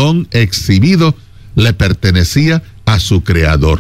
don exhibido le pertenecía a su creador.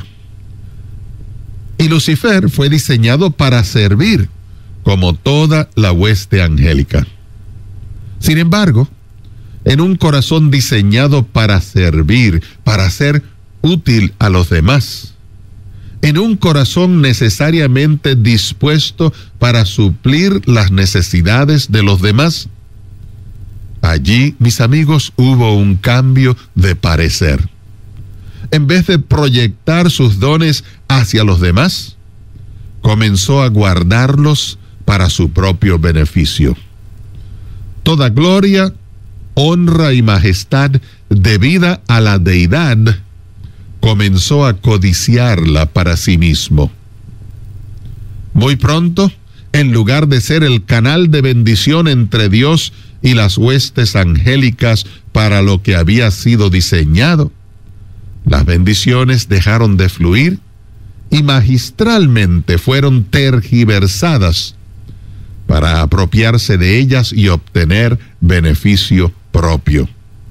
Y Lucifer fue diseñado para servir, como toda la hueste angélica. Sin embargo, en un corazón diseñado para servir, para ser útil a los demás, en un corazón necesariamente dispuesto para suplir las necesidades de los demás, allí, mis amigos, hubo un cambio de parecer. En vez de proyectar sus dones hacia los demás, comenzó a guardarlos para su propio beneficio. Toda gloria, honra y majestad debida a la deidad comenzó a codiciarla para sí mismo. Muy pronto, en lugar de ser el canal de bendición entre Dios y las huestes angélicas para lo que había sido diseñado, las bendiciones dejaron de fluir y magistralmente fueron tergiversadas para apropiarse de ellas y obtener beneficio propio.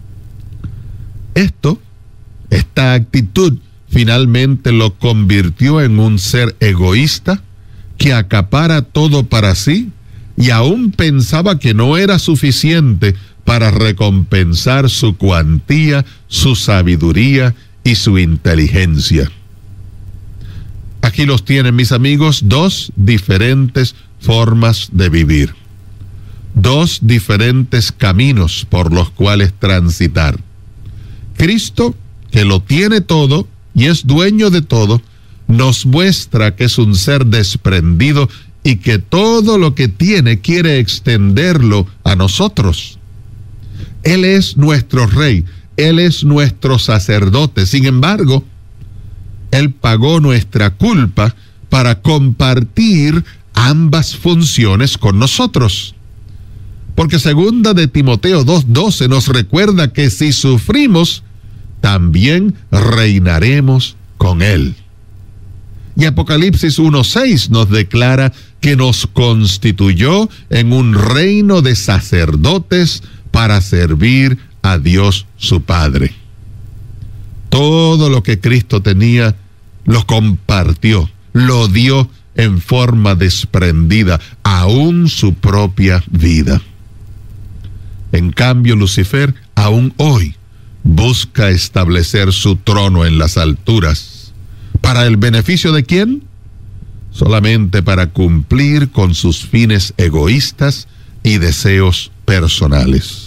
Esta actitud finalmente lo convirtió en un ser egoísta que acapara todo para sí y aún pensaba que no era suficiente para recompensar su cuantía, su sabiduría y su inteligencia. Aquí los tienen, mis amigos, dos diferentes formas de vivir, dos diferentes caminos por los cuales transitar. Cristo, que lo tiene todo y es dueño de todo, nos muestra que es un ser desprendido y que todo lo que tiene quiere extenderlo a nosotros. Él es nuestro rey, Él es nuestro sacerdote. Sin embargo, Él pagó nuestra culpa para compartir ambas funciones con nosotros. Porque segunda de Timoteo 2:12 nos recuerda que si sufrimos, también reinaremos con Él. Y Apocalipsis 1:6 nos declara que nos constituyó en un reino de sacerdotes para servir a Dios su Padre. Todo lo que Cristo tenía, lo compartió, lo dio en forma desprendida, aún su propia vida. En cambio, Lucifer, aún hoy, busca establecer su trono en las alturas. ¿Para el beneficio de quién? Solamente para cumplir con sus fines egoístas y deseos personales.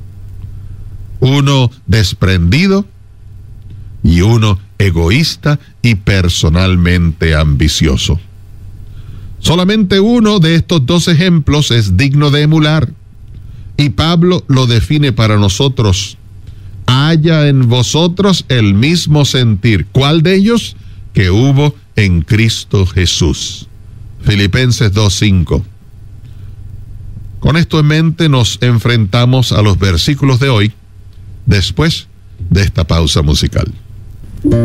Uno desprendido y uno egoísta y personalmente ambicioso. Solamente uno de estos dos ejemplos es digno de emular, y Pablo lo define para nosotros. Haya en vosotros el mismo sentir. ¿Cuál de ellos? Que hubo en Cristo Jesús. Filipenses 2:5. Con esto en mente nos enfrentamos a los versículos de hoy, después de esta pausa musical.